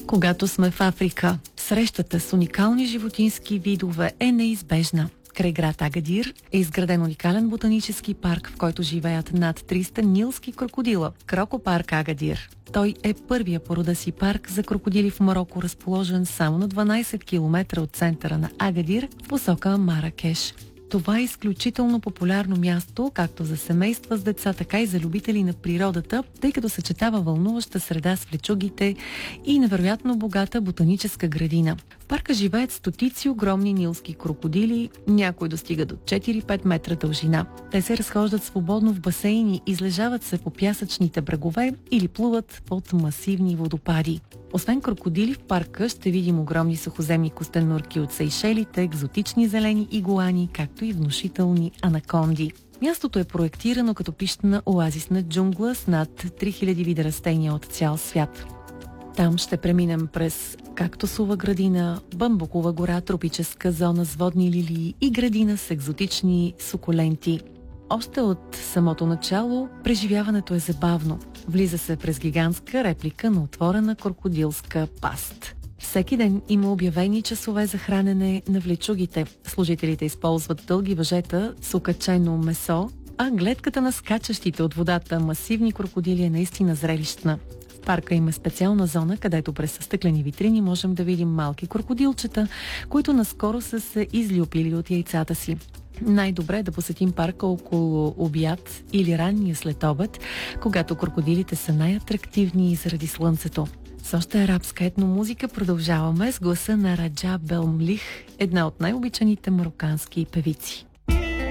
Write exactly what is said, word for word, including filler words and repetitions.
Когато сме в Африка, срещата с уникални животински видове е неизбежна. Край град Агадир е изграден уникален ботанически парк, в който живеят над триста нилски крокодила – Крокопарк Агадир. Той е първия по рода си парк за крокодили в Мароко, разположен само на дванайсет километра от центъра на Агадир в посока Маракеш. Това е изключително популярно място, както за семейства с деца, така и за любители на природата, тъй като съчетава вълнуваща среда с влечугите и невероятно богата ботаническа градина. В парка живеят стотици огромни нилски крокодили, някои достигат до четири-пет метра дължина. Те се разхождат свободно в басейни, излежават се по пясъчните брегове или плуват под масивни водопади. Освен крокодили, в парка ще видим огромни сухоземни костенурки от Сейшелите, екзотични зелени игуани, както и внушителни анаконди. Мястото е проектирано като пищна оазисна джунгла с над три хиляди вида растения от цял свят. Там ще преминем през кактусова градина, бамбукова гора, тропическа зона с водни лилии и градина с екзотични сукуленти. Още от самото начало преживяването е забавно. Влиза се през гигантска реплика на отворена крокодилска паст. Всеки ден има обявени часове за хранене на влечугите. Служителите използват дълги въжета с окачено месо, а гледката на скачащите от водата масивни крокодили е наистина зрелищна. В парка има специална зона, където през стъклени витрини можем да видим малки крокодилчета, които наскоро са се излюпили от яйцата си. Най-добре е да посетим парка около обяд или ранния следобед, когато крокодилите са най-атрактивни заради слънцето. С още арабска етномузика продължаваме с гласа на Раджа Белмлих, една от най-обичаните марокански певици.